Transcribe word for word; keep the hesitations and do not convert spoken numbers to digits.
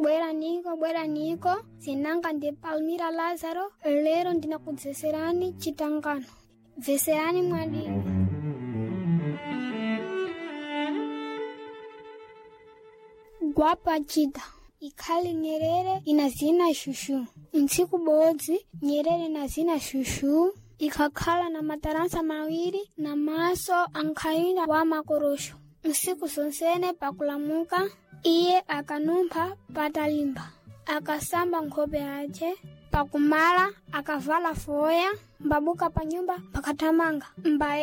bwera niko bwera niko zinanga ndi Palmira Lazaro lero ndinakudzeserani chitangano veserani mwadini. Gwapa chita ikhali Nyerere inazina shushu ntsiku bodzi Nyerere nazina shushu ikakhala na mataransa mawiri na maso ankhaina wa makorosho. Nsiku sonsene pakulamuka iye akanumpha patalimba akasamba nkhope yace pakumala akavala foya mbabuka pa nyumba pakatamanga mbaye